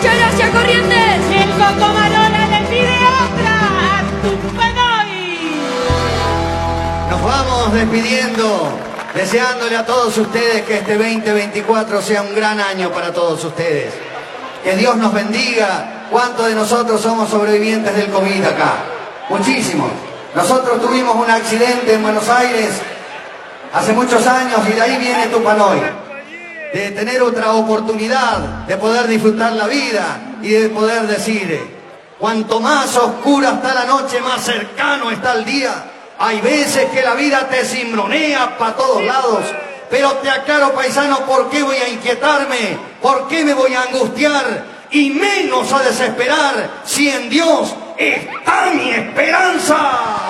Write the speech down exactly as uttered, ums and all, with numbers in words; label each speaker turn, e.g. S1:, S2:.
S1: Muchas gracias, Corrientes.
S2: El Coco Marola le pide otra a tu Panoy.
S3: Nos vamos despidiendo, deseándole a todos ustedes que este veinte veinticuatro sea un gran año para todos ustedes. Que Dios nos bendiga. ¿Cuántos de nosotros somos sobrevivientes del COVID acá? Muchísimos. Nosotros tuvimos un accidente en Buenos Aires hace muchos años y de ahí viene Tupanoy. De tener otra oportunidad, de poder disfrutar la vida y de poder decir, cuanto más oscura está la noche, más cercano está el día. Hay veces que la vida te cimbronea para todos lados, pero te aclaro, paisano, ¿por qué voy a inquietarme? ¿Por qué me voy a angustiar? Y menos a desesperar si en Dios está mi esperanza.